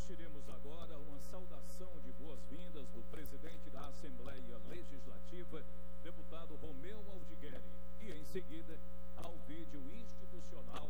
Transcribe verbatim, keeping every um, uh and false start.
assistiremos agora uma saudação de boas-vindas do presidente da Assembleia Legislativa, deputado Romeu Aldigueri, e em seguida ao vídeo institucional